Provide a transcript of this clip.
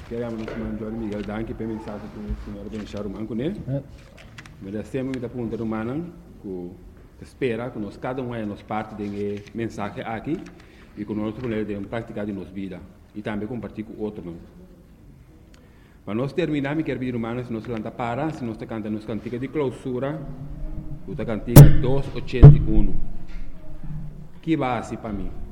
Queremos nos mandar Miguel Danke para mensagem com o senhor Benchar Manco, né? Mas sempre muita pergunta humana que espera que nós cada um é nos parte de mensagem aqui e que nós podemos praticar de nossa vida e também compartilhar com outros. Mas nós terminamos, quer vir humanos, nós lanta para, se nós cantamos nos cantiga de clausura, o cantiga 281. Que base para mim?